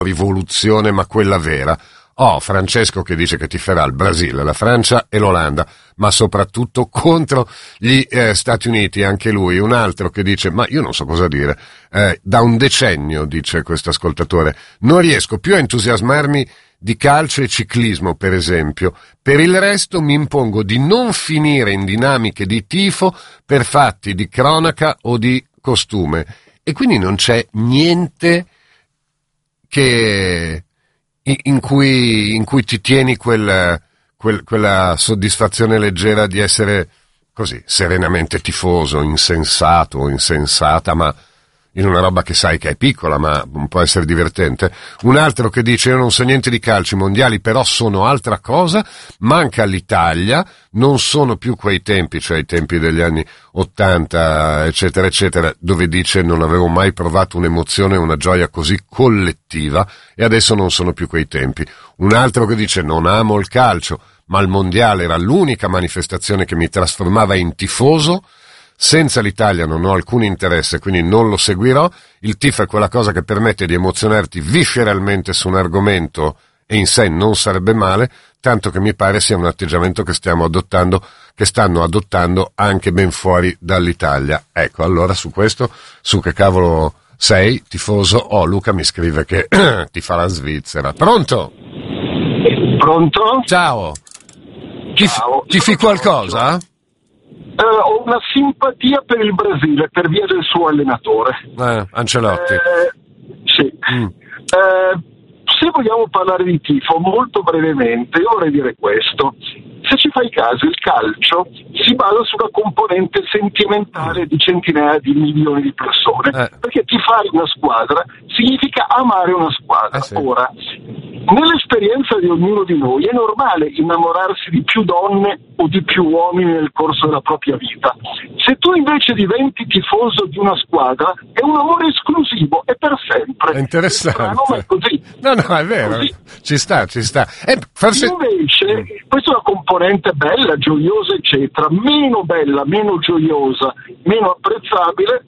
rivoluzione, ma quella vera. Francesco che dice che tiferà il Brasile, la Francia e l'Olanda, ma soprattutto contro gli Stati Uniti, anche lui. Un altro che dice, ma io non so cosa dire, da un decennio, dice questo ascoltatore, non riesco più a entusiasmarmi di calcio e ciclismo, per esempio. Per il resto mi impongo di non finire in dinamiche di tifo per fatti di cronaca o di costume. E quindi non c'è niente che in cui ti tieni quella soddisfazione leggera di essere così serenamente tifoso, insensato o insensata, ma in una roba che sai che è piccola, ma può essere divertente. Un altro che dice, io non so niente di calci mondiali, però sono altra cosa, manca l'Italia, non sono più quei tempi, cioè i tempi degli anni 80, eccetera, eccetera, dove dice non avevo mai provato un'emozione, una gioia così collettiva, e adesso non sono più quei tempi. Un altro che dice, non amo il calcio, ma il mondiale era l'unica manifestazione che mi trasformava in tifoso. Senza l'Italia non ho alcun interesse, quindi non lo seguirò. Il tifo è quella cosa che permette di emozionarti visceralmente su un argomento e in sé non sarebbe male, tanto che mi pare sia un atteggiamento che stanno adottando anche ben fuori dall'Italia. Ecco, allora su questo, su che cavolo sei, tifoso? Luca mi scrive che ti fa la Svizzera. Pronto? Pronto? Ciao. Ciao. Tifi qualcosa? Ho una simpatia per il Brasile per via del suo allenatore. Ancelotti. Sì. Se vogliamo parlare di tifo molto brevemente, io vorrei dire questo. Se ci fai caso, il calcio si basa sulla componente sentimentale di centinaia di milioni di persone, perché tifare una squadra significa amare una squadra. Sì. Ora, nell'esperienza di ognuno di noi è normale innamorarsi di più donne o di più uomini nel corso della propria vita. Se tu invece diventi tifoso di una squadra, è un amore esclusivo, è per sempre. È interessante. Ma è così. No, è vero. Così. Ci sta. Invece, questa è una componente bella, gioiosa, eccetera. Meno bella, meno gioiosa, meno apprezzabile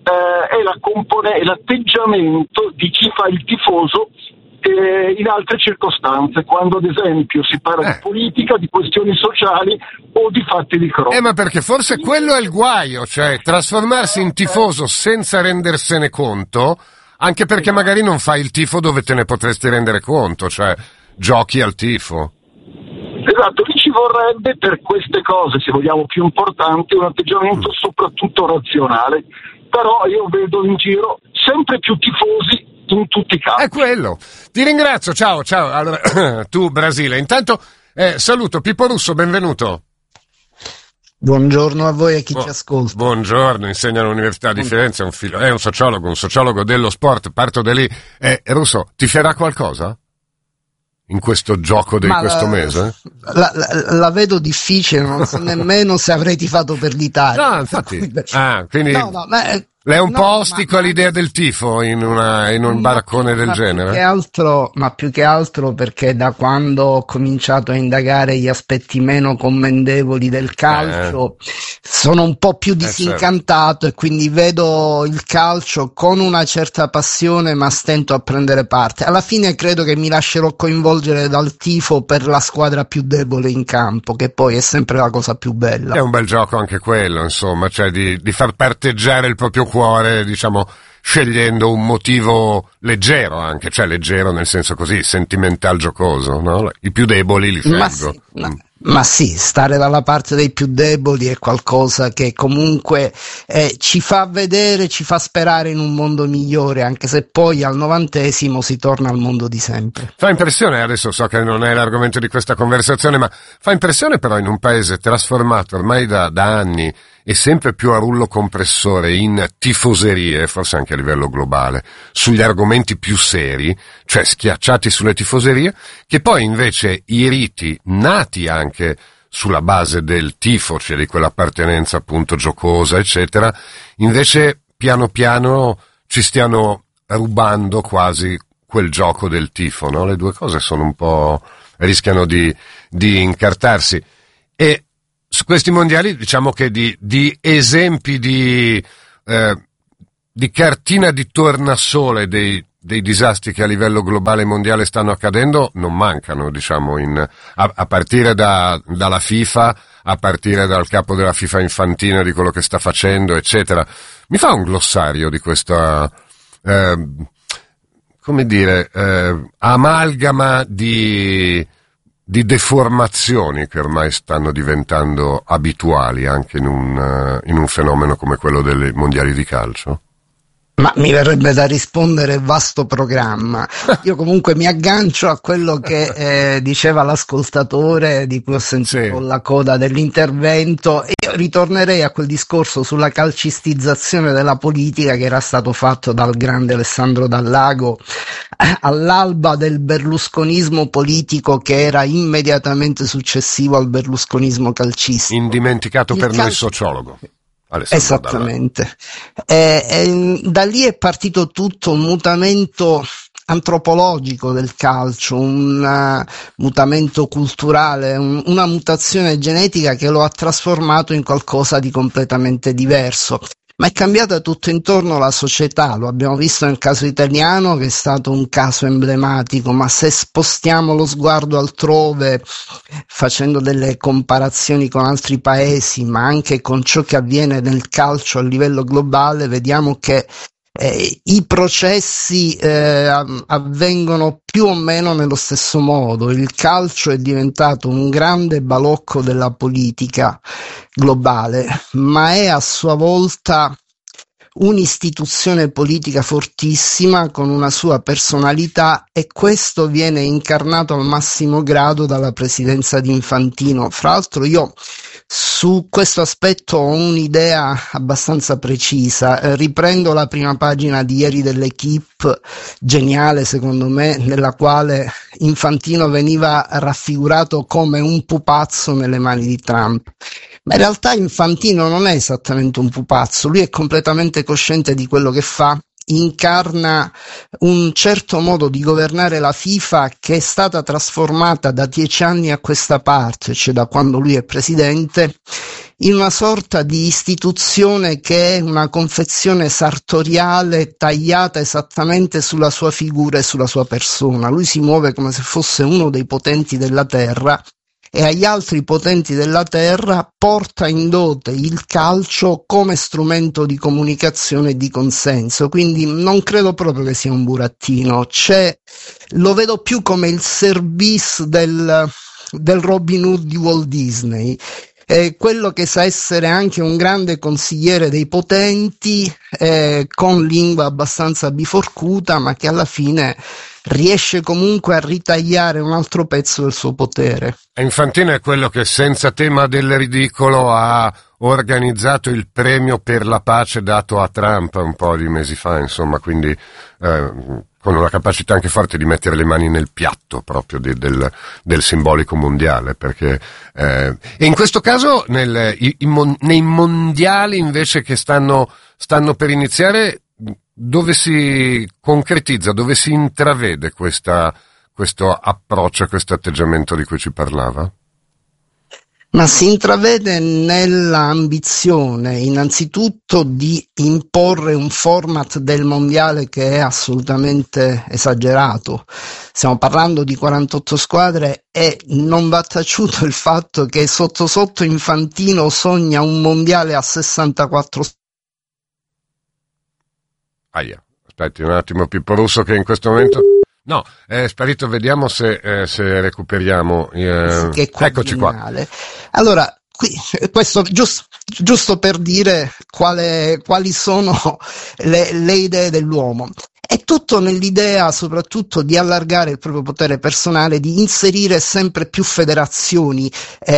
è l'atteggiamento di chi fa il tifoso in altre circostanze, quando ad esempio si parla di politica, di questioni sociali o di fatti di cronaca. Ma perché forse quello è il guaio, cioè trasformarsi in tifoso senza rendersene conto, anche perché magari non fai il tifo dove te ne potresti rendere conto, cioè giochi al tifo. Esatto, lì ci vorrebbe per queste cose, se vogliamo più importanti, un atteggiamento soprattutto razionale, però io vedo in giro sempre più tifosi in tutti i campi. È quello. Ti ringrazio, ciao. Allora, tu Brasile. Intanto saluto Pippo Russo, benvenuto. Buongiorno a voi e a chi ci ascolta. Buongiorno, insegna all'Università di Firenze, è un sociologo dello sport, parto da lì. Russo, ti farà qualcosa? In questo gioco di questo mese? La vedo difficile, non so nemmeno se avrei tifato per l'Italia. No, infatti. Quindi lei è un po' ostico all'idea del tifo in un baraccone del genere? Più che altro perché da quando ho cominciato a indagare gli aspetti meno commendevoli del calcio sono un po' più disincantato, e quindi vedo il calcio con una certa passione, ma stento a prendere parte. Alla fine credo che mi lascerò coinvolgere dal tifo per la squadra più debole in campo, che poi è sempre la cosa più bella. È un bel gioco anche quello, insomma, cioè di far parteggiare il proprio cuore, diciamo, scegliendo un motivo leggero anche, cioè leggero nel senso così, sentimental, giocoso, no? I più deboli li frego. Ma sì, stare dalla parte dei più deboli è qualcosa che comunque ci fa vedere, ci fa sperare in un mondo migliore, anche se poi al 90° si torna al mondo di sempre. Fa impressione, adesso so che non è l'argomento di questa conversazione, ma fa impressione però in un paese trasformato ormai da anni e sempre più a rullo compressore in tifoserie, forse anche a livello globale, sugli argomenti più seri, cioè schiacciati sulle tifoserie, che poi invece i riti nati anche sulla base del tifo, cioè di quell'appartenenza appunto giocosa, eccetera, invece piano piano ci stiano rubando quasi quel gioco del tifo, no? Le due cose sono un po', rischiano di incartarsi. E su questi mondiali diciamo che di esempi di cartina di tornasole dei disastri che a livello globale e mondiale stanno accadendo non mancano, diciamo, a partire dalla FIFA, a partire dal capo della FIFA Infantino, di quello che sta facendo, eccetera. Mi fa un glossario di questa, come dire, amalgama di deformazioni che ormai stanno diventando abituali anche in un fenomeno come quello dei mondiali di calcio? Ma mi verrebbe da rispondere vasto programma. Io comunque mi aggancio a quello che diceva l'ascoltatore, di cui ho sentito la coda dell'intervento, e io ritornerei a quel discorso sulla calcistizzazione della politica che era stato fatto dal grande Alessandro Dallago all'alba del berlusconismo politico, che era immediatamente successivo al berlusconismo calcistico. Indimenticato per noi sociologo. Esattamente. Da lì è partito tutto un mutamento antropologico del calcio, un mutamento culturale, una mutazione genetica che lo ha trasformato in qualcosa di completamente diverso. Ma è cambiata tutto intorno la società, lo abbiamo visto nel caso italiano, che è stato un caso emblematico, ma se spostiamo lo sguardo altrove, facendo delle comparazioni con altri paesi, ma anche con ciò che avviene nel calcio a livello globale, vediamo che i processi avvengono più o meno nello stesso modo. Il calcio è diventato un grande balocco della politica globale, ma è a sua volta un'istituzione politica fortissima con una sua personalità, e questo viene incarnato al massimo grado dalla presidenza di Infantino. Fra l'altro io su questo aspetto ho un'idea abbastanza precisa, riprendo la prima pagina di ieri dell'Equipe, geniale secondo me, nella quale Infantino veniva raffigurato come un pupazzo nelle mani di Trump. Ma in realtà Infantino non è esattamente un pupazzo, lui è completamente cosciente di quello che fa, incarna un certo modo di governare la FIFA che è stata trasformata da 10 anni a questa parte, cioè da quando lui è presidente, in una sorta di istituzione che è una confezione sartoriale tagliata esattamente sulla sua figura e sulla sua persona. Lui si muove come se fosse uno dei potenti della terra, e agli altri potenti della terra porta in dote il calcio come strumento di comunicazione e di consenso. Quindi non credo proprio che sia un burattino, lo vedo più come il service del Robin Hood di Walt Disney, quello che sa essere anche un grande consigliere dei potenti, con lingua abbastanza biforcuta, ma che alla fine riesce comunque a ritagliare un altro pezzo del suo potere. Infantino è quello che senza tema del ridicolo ha organizzato il premio per la pace dato a Trump un po' di mesi fa, insomma, quindi con una capacità anche forte di mettere le mani nel piatto proprio del simbolico mondiale, perché e in questo caso nei mondiali invece che stanno per iniziare, dove si concretizza, dove si intravede questo approccio, questo atteggiamento di cui ci parlava? Ma si intravede nell'ambizione innanzitutto di imporre un format del mondiale che è assolutamente esagerato. Stiamo parlando di 48 squadre e non va taciuto il fatto che sotto sotto Infantino sogna un mondiale a 64 squadre. Aspetti un attimo, Pippo Russo, che in questo momento no, è sparito. Vediamo se recuperiamo. Eccoci qua. Allora, questo giusto per dire quali sono le idee dell'uomo. È tutto nell'idea soprattutto di allargare il proprio potere personale, di inserire sempre più federazioni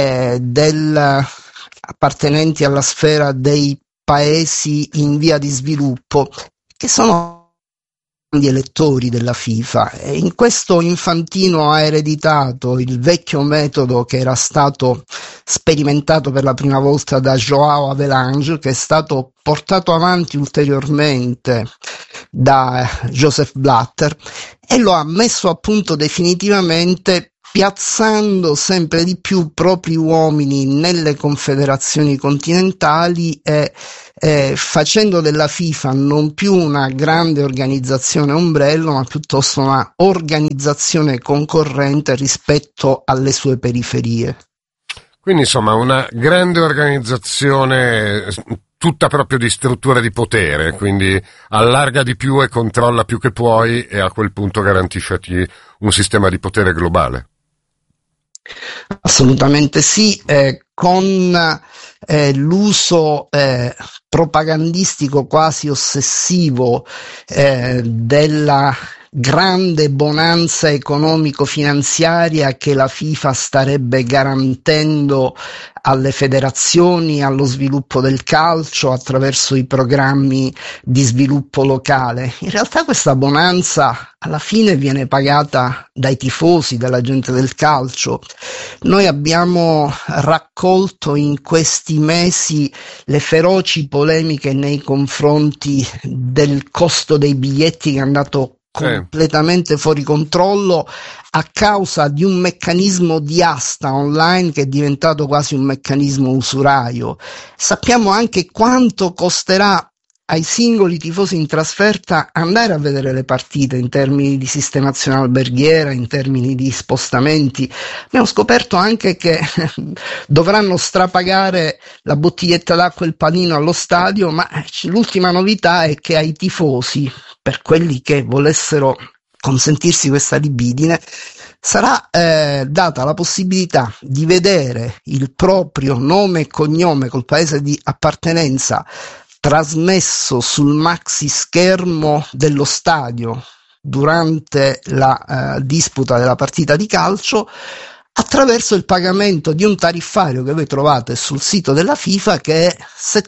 appartenenti alla sfera dei paesi in via di sviluppo, che sono grandi elettori della FIFA, e in questo Infantino ha ereditato il vecchio metodo che era stato sperimentato per la prima volta da Joao Havelange, che è stato portato avanti ulteriormente da Joseph Blatter, e lo ha messo a punto definitivamente piazzando sempre di più propri uomini nelle confederazioni continentali e facendo della FIFA non più una grande organizzazione ombrello, ma piuttosto una organizzazione concorrente rispetto alle sue periferie. Quindi insomma una grande organizzazione tutta proprio di strutture di potere, quindi allarga di più e controlla più che puoi e a quel punto garantisci un sistema di potere globale. Assolutamente sì, con l'uso propagandistico quasi ossessivo della grande bonanza economico-finanziaria che la FIFA starebbe garantendo alle federazioni, allo sviluppo del calcio attraverso i programmi di sviluppo locale. In realtà questa bonanza alla fine viene pagata dai tifosi, dalla gente del calcio. Noi abbiamo raccolto in questi mesi le feroci polemiche nei confronti del costo dei biglietti che è andato completamente fuori controllo a causa di un meccanismo di asta online che è diventato quasi un meccanismo usuraio. Sappiamo anche quanto costerà ai singoli tifosi in trasferta andare a vedere le partite in termini di sistemazione alberghiera, in termini di spostamenti. Abbiamo scoperto anche che dovranno strapagare la bottiglietta d'acqua e il panino allo stadio, ma l'ultima novità è che ai tifosi, per quelli che volessero consentirsi questa libidine, sarà data la possibilità di vedere il proprio nome e cognome col paese di appartenenza trasmesso sul maxi schermo dello stadio durante la disputa della partita di calcio, attraverso il pagamento di un tariffario che voi trovate sul sito della FIFA, che è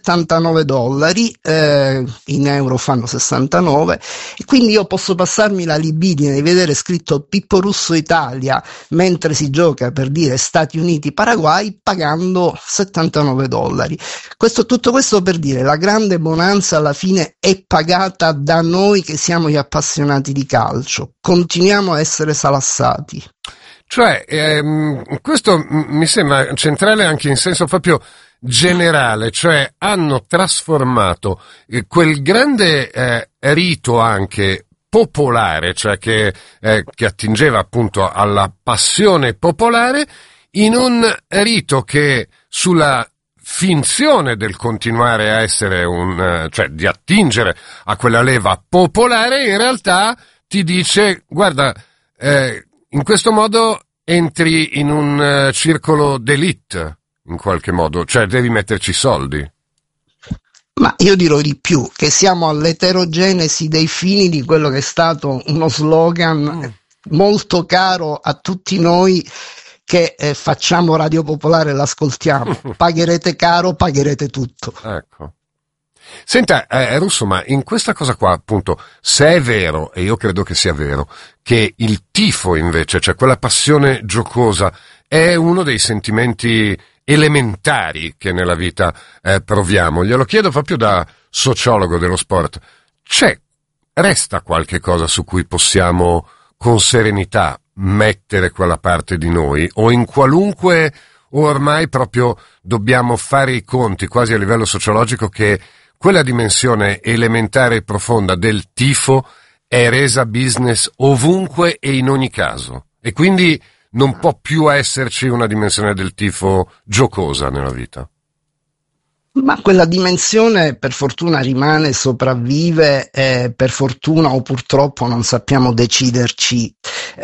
$79, in euro fanno 69, e quindi io posso passarmi la libidine di vedere scritto Pippo Russo Italia mentre si gioca, per dire, Stati Uniti Paraguay, pagando $79. Tutto questo per dire la grande bonanza alla fine è pagata da noi che siamo gli appassionati di calcio. Continuiamo a essere salassati. Cioè, questo mi sembra centrale anche in senso proprio generale, cioè hanno trasformato quel grande rito anche popolare, cioè che attingeva appunto alla passione popolare, in un rito che sulla finzione del continuare a essere cioè di attingere a quella leva popolare, in realtà ti dice, guarda, in questo modo entri in un circolo d'élite, in qualche modo, cioè devi metterci soldi. Ma io dirò di più, che siamo all'eterogenesi dei fini di quello che è stato uno slogan molto caro a tutti noi che facciamo Radio Popolare e l'ascoltiamo. Pagherete caro, pagherete tutto. Ecco. Senta, Russo, ma in questa cosa qua, appunto, se è vero, e io credo che sia vero, che il tifo invece, cioè quella passione giocosa, è uno dei sentimenti elementari che nella vita proviamo, glielo chiedo proprio da sociologo dello sport, resta qualche cosa su cui possiamo con serenità mettere quella parte di noi, o in qualunque, o ormai proprio dobbiamo fare i conti quasi a livello sociologico che quella dimensione elementare e profonda del tifo è resa business ovunque e in ogni caso, e quindi non può più esserci una dimensione del tifo giocosa nella vita. Ma quella dimensione per fortuna rimane, sopravvive, per fortuna o purtroppo non sappiamo deciderci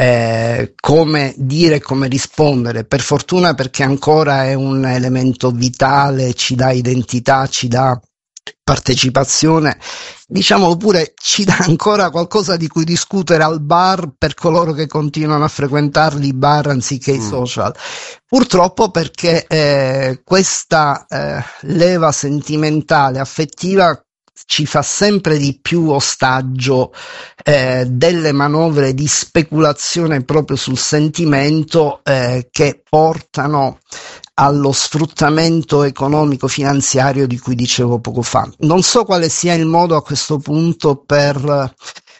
come dire e come rispondere. Per fortuna perché ancora è un elemento vitale, ci dà identità, ci dà partecipazione, diciamo pure ci dà ancora qualcosa di cui discutere al bar per coloro che continuano a frequentarli i bar anziché i social. Purtroppo perché questa leva sentimentale, affettiva, ci fa sempre di più ostaggio delle manovre di speculazione proprio sul sentimento che portano allo sfruttamento economico-finanziario di cui dicevo poco fa. Non so quale sia il modo a questo punto per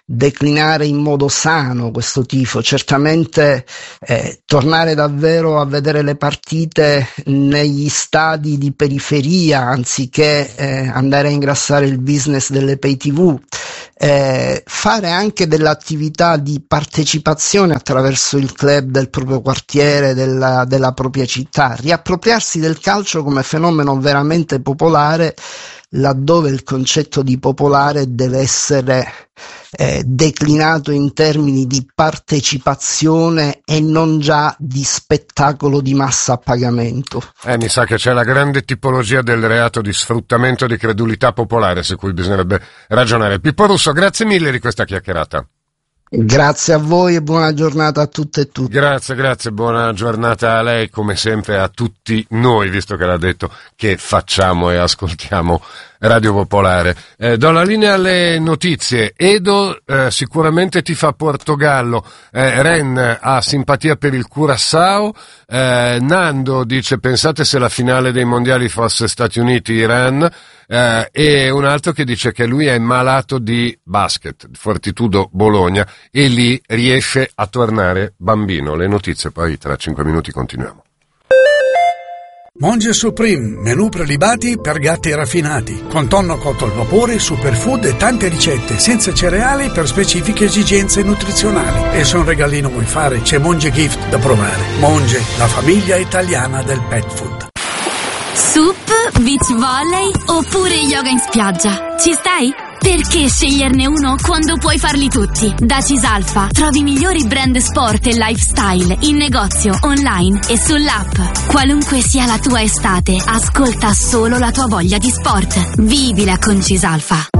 declinare in modo sano questo tifo. Certamente tornare davvero a vedere le partite negli stadi di periferia anziché andare a ingrassare il business delle pay TV, fare anche dell'attività di partecipazione attraverso il club del proprio quartiere, della propria città, riappropriarsi del calcio come fenomeno veramente popolare, laddove il concetto di popolare deve essere declinato in termini di partecipazione e non già di spettacolo di massa a pagamento. Mi sa che c'è la grande tipologia del reato di sfruttamento di credulità popolare su cui bisognerebbe ragionare. Pippo Russo, grazie mille di questa chiacchierata. Grazie a voi e buona giornata a tutte e tutti. Grazie, buona giornata a lei, come sempre a tutti noi, visto che l'ha detto che facciamo e ascoltiamo Radio Popolare. Do la linea alle notizie. Edo sicuramente tifa Portogallo, Ren ha simpatia per il Curaçao, Nando dice pensate se la finale dei mondiali fosse Stati Uniti-Iran, e un altro che dice che lui è malato di basket, Fortitudo Bologna, e lì riesce a tornare bambino. Le notizie poi tra 5 minuti continuiamo. Monge Supreme, menù prelibati per gatti raffinati, con tonno cotto al vapore, superfood e tante ricette senza cereali per specifiche esigenze nutrizionali. E se un regalino vuoi fare, c'è Monge Gift da provare. Monge, la famiglia italiana del pet food. Sup, beach volley oppure yoga in spiaggia? Ci stai? Perché sceglierne uno quando puoi farli tutti? Da Cisalfa trovi i migliori brand sport e lifestyle in negozio, online e sull'app. Qualunque sia la tua estate, ascolta solo la tua voglia di sport. Vivila con Cisalfa.